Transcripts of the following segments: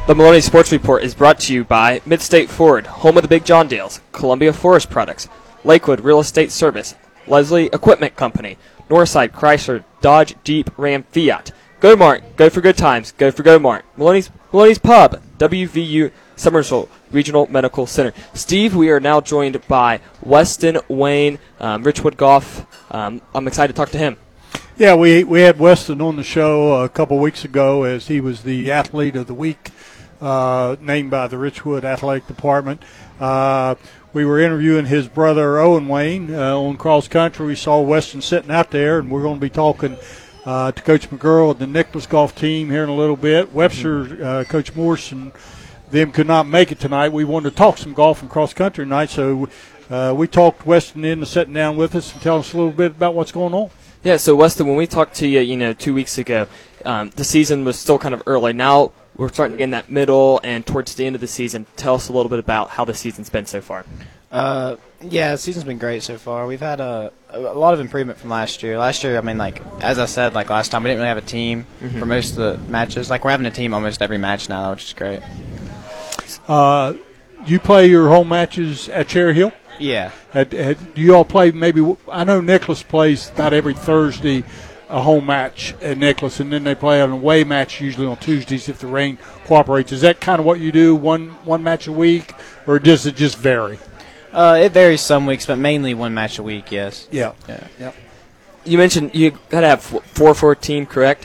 The Maloney Sports Report is brought to you by Midstate Ford, home of the Big John deals, Columbia Forest Products, Lakewood Real Estate Service, Leslie Equipment Company, Northside Chrysler, Dodge, Jeep, Ram, Fiat. Go Mart, go for good times, go for Go Mart. Maloney's Pub, WVU Somersault Regional Medical Center. Steve, we are now joined by Weston Wayne, Richwood Golf. I'm excited to talk to him. Yeah, we had Weston on the show a couple weeks ago as he was the Athlete of the Week, named by the Richwood Athletic Department. We were interviewing his brother Owen Wayne on cross country. We saw Weston sitting out there, and we're going to be talking to Coach McGurl and the Nicholas golf team here in a little bit. Webster, Coach Morse, and them could not make it tonight. We wanted to talk some golf and cross country tonight, so we talked Weston into sitting down with us and telling us a little bit about what's going on. Yeah, so Weston, when we talked to you, 2 weeks ago, the season was still kind of early. Now we're starting to get in that middle and towards the end of the season. Tell us a little bit about how the season's been so far. Yeah, the season's been great so far. We've had a lot of improvement from last year. Last year, I mean, as I said, last time, we didn't really have a team for most of the matches. We're having a team almost every match now, which is great. You play your home matches at Cherry Hill? Yeah. Do you all play maybe – I know Nicholas plays about every Thursday a home match at Nicholas, and then they play an away match usually on Tuesdays if the rain cooperates. Is that kind of what you do, one match a week, or does it just vary? It varies some weeks, but mainly one match a week, yes. Yeah. You mentioned you got to have 4-14, correct?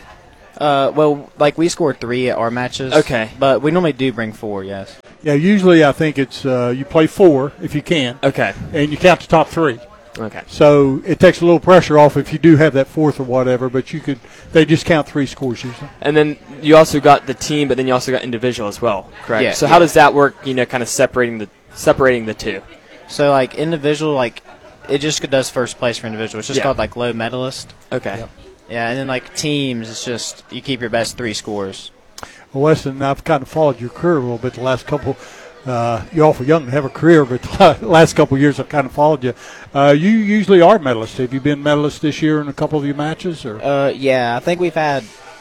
We score 3 at our matches. Okay. But we normally do bring 4, yes. Yeah, usually I think it's you play 4 if you can. Okay. And you count the top 3. Okay. So it takes a little pressure off if you do have that 4th or whatever, but they just count 3 scores usually. And then you also got the team, but then you also got individual as well, correct? Yeah. So how does that work, kind of separating the two? So, individual, it just does first place for individual. It's just called, low medalist. Okay. Yep. Yeah, and then, teams, it's just you keep your best 3 scores. Well, Weston, I've kind of followed your career a little bit the last couple. You're awful young to have a career, but the last couple of years I've kind of followed you. You usually are medalist. Have you been medalist this year in a couple of your matches? Or? Yeah, I think we've had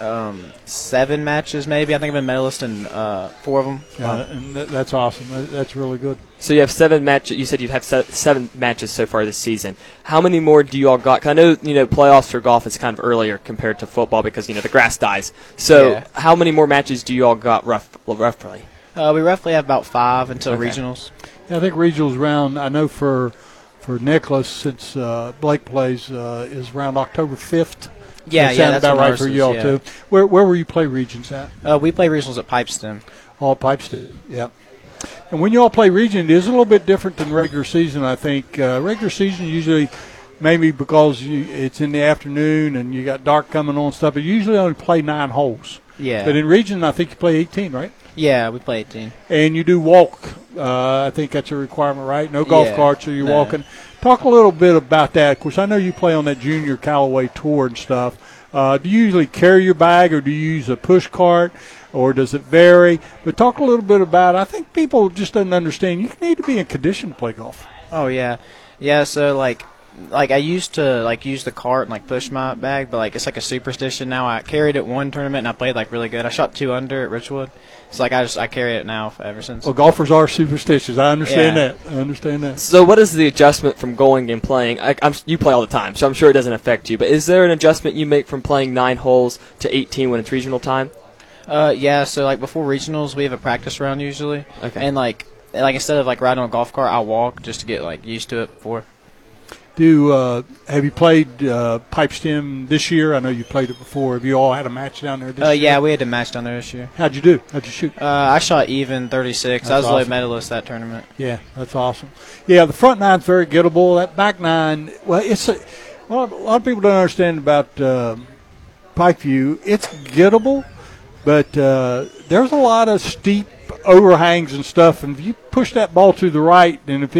7 matches maybe. I think I've been medalist in 4 of them. Yeah, and that's awesome. That's really good. So you have 7 matches. You said you've had 7 matches so far this season. How many more do you all got? 'Cause I know playoffs for golf is kind of earlier compared to football because the grass dies. So how many more matches do you all got roughly? We roughly have about 5 until Okay. regionals. Yeah, I think regionals round. I know for Nicholas, since Blake plays, is around October 5th. Yeah, that that's about when right ours for is, you all yeah. too. Where will you play regions at? We play regionals at Pipestem. All Pipestem. Yeah. And when you all play region, it is a little bit different than regular season, I think. Regular season usually, maybe because it's in the afternoon and you got dark coming on and stuff, but you usually only play 9 holes. Yeah. But in region, I think you play 18, right? Yeah, we play 18. And you do walk. I think that's a requirement, right? No golf carts, so you're walking. Talk a little bit about that. Of course, I know you play on that junior Callaway tour and stuff. Do you usually carry your bag, or do you use a push cart, or does it vary? But talk a little bit about it. I think people just don't understand. You need to be in condition to play golf. Oh, yeah. Yeah, so, I used to, use the cart and, push my bag, but, it's like a superstition now. I carried it one tournament, and I played, really good. I shot 2 under at Richwood. It's I carry it now ever since. Well, golfers are superstitious. I understand that. I understand that. So what is the adjustment from going and playing? You play all the time, so I'm sure it doesn't affect you. But is there an adjustment you make from playing 9 holes to 18 when it's regional time? Yeah, so, before regionals, we have a practice round usually. Okay. And, instead of, riding on a golf cart, I'll walk just to get, used to it before. Have you played Pipestem this year? I know you played it before. Have you all had a match down there this year? Yeah, we had a match down there this year. How'd you do? How'd you shoot? I shot even 36. I was awesome. low medalist that tournament. Yeah, that's awesome. Yeah, the front nine's very gettable. That back nine, well, a lot of people don't understand about Pikeview. It's gettable, but there's a lot of steep overhangs and stuff. And if you push that ball to the right, and if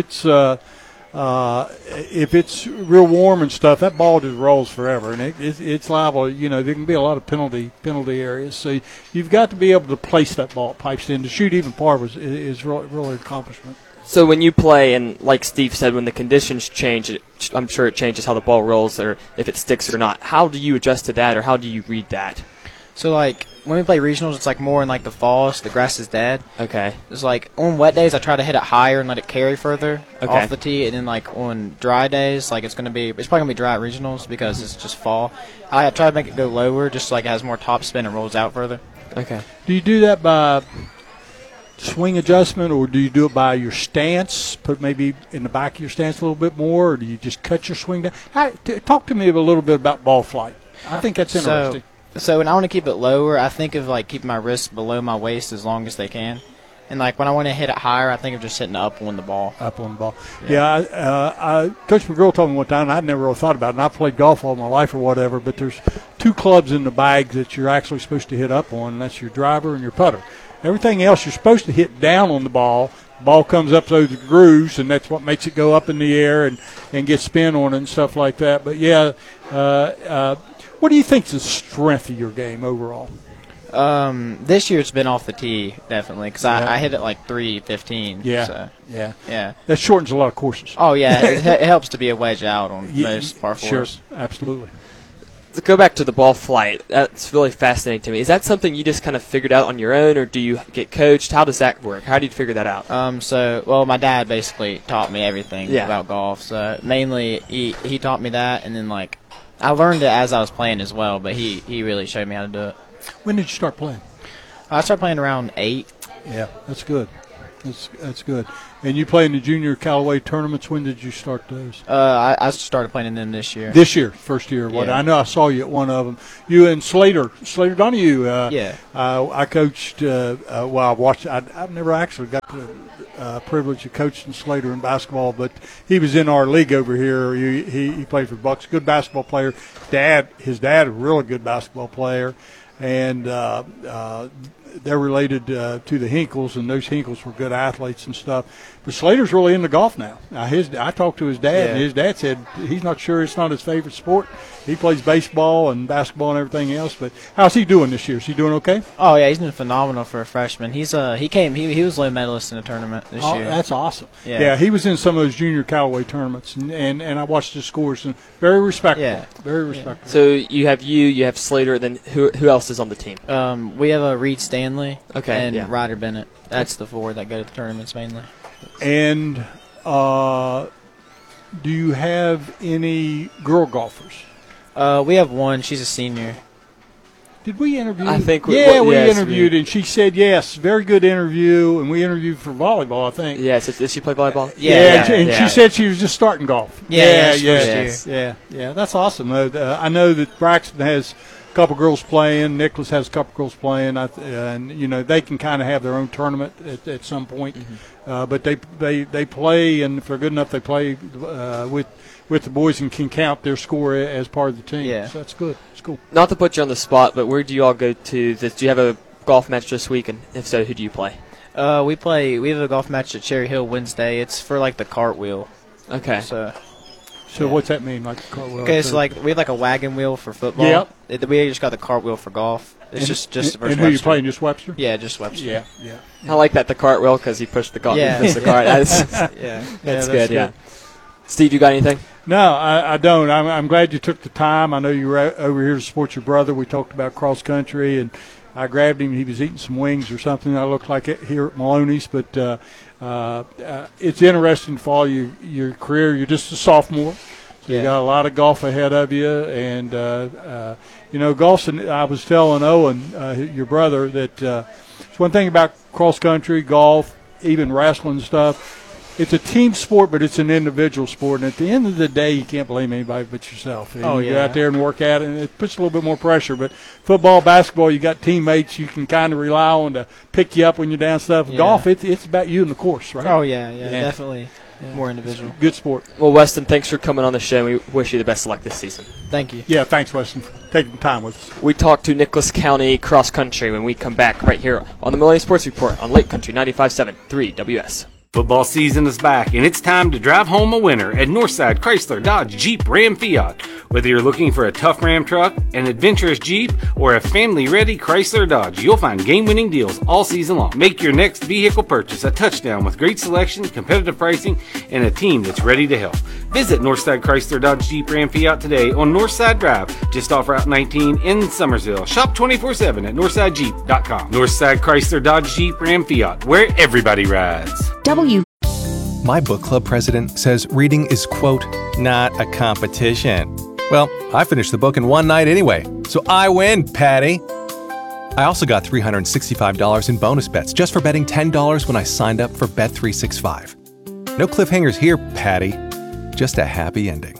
it's real warm and stuff, that ball just rolls forever, and it's liable. There can be a lot of penalty areas. So you've got to be able to place that ball at Pipestem. To shoot even par is really an accomplishment. So when you play, and like Steve said, when the conditions change, I'm sure it changes how the ball rolls or if it sticks or not. How do you adjust to that, or how do you read that? So like when we play regionals, it's like more in like the fall, so the grass is dead. Okay. It's like on wet days I try to hit it higher and let it carry further Okay. off the tee, and then like on dry days, like it's probably gonna be dry at regionals because it's just fall. I try to make it go lower, just so, like it has more top spin and rolls out further. Okay. Do you do that by swing adjustment, or do you do it by your stance? Put maybe in the back of your stance a little bit more, or do you just cut your swing down? Talk to me a little bit about ball flight. I think that's interesting. So when I want to keep it lower, I think of like keeping my wrists below my waist as long as they can. And like when I want to hit it higher, I think of just hitting up on the ball. Up on the ball. Yeah, Coach McGrill told me one time, and I'd never really thought about it, and I played golf all my life or whatever, but there's 2 clubs in the bag that you're actually supposed to hit up on, and that's your driver and your putter. Everything else you're supposed to hit down on the ball. The ball comes up through the grooves, and that's what makes it go up in the air and get spin on it and stuff like that. But, yeah, what do you think is the strength of your game overall? This year it's been off the tee, definitely, because I hit it like 315. Yeah, so, yeah. That shortens a lot of courses. Oh, yeah, it helps to be a wedge out on most par fours. Sure, absolutely. To go back to the ball flight, that's really fascinating to me. Is that something you just kind of figured out on your own, or do you get coached? How does that work? How do you figure that out? Well, my dad basically taught me everything Yeah. about golf. So mainly he taught me that, and then like I learned it as I was playing as well. But he really showed me how to do it. When did you start playing? I started playing around 8. Yeah, that's good. That's good. And you play in the junior Callaway tournaments. When did you start those? I started playing in them this year. This year, first year. What Yeah. I know, I saw you at one of them. You and Slater Donahue. Yeah. I coached. Well, I watched. I've never actually got the privilege of coaching Slater in basketball, but he was in our league over here. He played for Bucks. Good basketball player. His dad, a really good basketball player, and they're related to the Hinkles, and those Hinkles were good athletes and stuff. But Slater's really into golf now. I talked to his dad, and his dad said he's not sure it's not his favorite sport. He plays baseball and basketball and everything else. But how's he doing this year? Is he doing okay? Oh yeah, he's been phenomenal for a freshman. He was low medalist in a tournament this year. That's awesome. Yeah. He was in some of those junior Callaway tournaments, and I watched his scores, and very respectful. Yeah. Very respectful. So you have Slater, then who else is on the team? We have a Reed Stanley and yeah. Ryder Bennett. That's the 4 that go to the tournaments mainly. And do you have any girl golfers? We have one. She's a senior. Did we interview? I think we yes, interviewed, and she said yes. Very good interview, and we interviewed for volleyball, I think. Yes. Does she play volleyball? And she said she was just starting golf. Yes. Yeah. That's awesome. I know that Braxton has a couple girls playing. Nicholas has a couple girls playing, and they can kind of have their own tournament at some point. Mm-hmm. But they play, and if they're good enough, they play with the boys and can count their score as part of the team. Yeah. So that's good. It's cool. Not to put you on the spot, but where do you all go to? Do you have a golf match this week? And if so, who do you play? We have a golf match at Cherry Hill Wednesday. It's for like the cartwheel. Okay. So what's that mean, like a cartwheel? Okay, so like we have like a wagon wheel for football. Yep. We just got the cartwheel for golf. It's just and who you playing? Just Webster? Yeah, just Webster. Yeah. I like that, the cartwheel, because he pushed the cart. Yeah. He pushed the cart. That's good. Yeah. Steve, you got anything? No, I don't. I'm glad you took the time. I know you were over here to support your brother. We talked about cross country, and I grabbed him. He was eating some wings or something. I looked like it here at Maloney's, but it's interesting to follow your career. You're just a sophomore. So you got a lot of golf ahead of you, and golf. I was telling Owen, your brother, that it's one thing about cross country, golf, even wrestling stuff. It's a team sport, but it's an individual sport. And at the end of the day, you can't blame anybody but yourself. And you go out there and work at it, and it puts a little bit more pressure. But football, basketball, you got teammates you can kind of rely on to pick you up when you're down stuff. Yeah. Golf, it's about you and the course, right? Oh yeah, definitely. More individual. Good sport. Well, Weston, thanks for coming on the show. We wish you the best of luck this season. Thank you. Yeah, thanks, Weston, for taking the time with us. We talk to Nicholas County cross country when we come back right here on the Millennium Sports Report on Lake Country 95.7 3 WS. Football season is back, and it's time to drive home a winner at Northside Chrysler Dodge Jeep Ram Fiat. Whether you're looking for a tough Ram truck, an adventurous Jeep, or a family-ready Chrysler Dodge, you'll find game-winning deals all season long. Make your next vehicle purchase a touchdown with great selection, competitive pricing, and a team that's ready to help. Visit Northside Chrysler Dodge Jeep Ram Fiat today on Northside Drive, just off Route 19 in Summersville. Shop 24/7 at NorthsideJeep.com. Northside Chrysler Dodge Jeep Ram Fiat, where everybody rides. My book club president says reading is, quote, not a competition. Well, I finished the book in one night anyway, so I win, Patty. I also got $365 in bonus bets just for betting $10 when I signed up for Bet365. No cliffhangers here, Patty. Just a happy ending.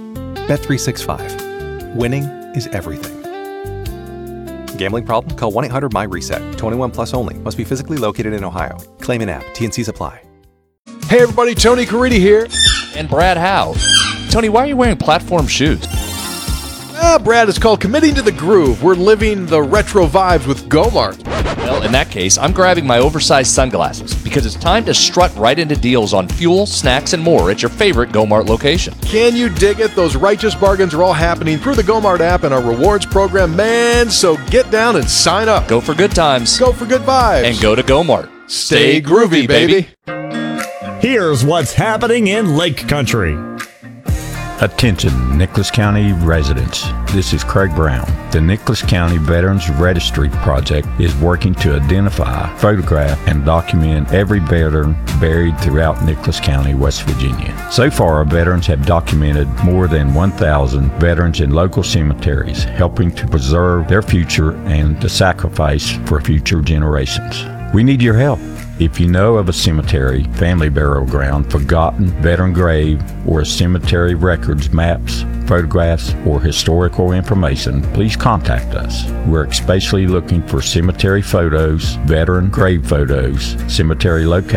Bet365. Winning is everything. Gambling problem? Call 1-800-MY-RESET. 21 plus only. Must be physically located in Ohio. Claim in app. T&Cs apply. Hey everybody, Tony Caridi here. And Brad Howe. Tony, why are you wearing platform shoes? Brad, it's called Committing to the Groove. We're living the retro vibes with Gomart. Well, in that case, I'm grabbing my oversized sunglasses because it's time to strut right into deals on fuel, snacks, and more at your favorite Gomart location. Can you dig it? Those righteous bargains are all happening through the Gomart app and our rewards program, man. So get down and sign up. Go for good times. Go for good vibes. And go to Gomart. Stay groovy, baby. Here's what's happening in Lake Country. Attention, Nicholas County residents. This is Craig Brown. The Nicholas County Veterans Registry Project is working to identify, photograph, and document every veteran buried throughout Nicholas County, West Virginia. So far, our veterans have documented more than 1,000 veterans in local cemeteries, helping to preserve their future and to sacrifice for future generations. We need your help. If you know of a cemetery, family burial ground, forgotten veteran grave, or cemetery records, maps, photographs, or historical information, please contact us. We're especially looking for cemetery photos, veteran grave photos, cemetery locations,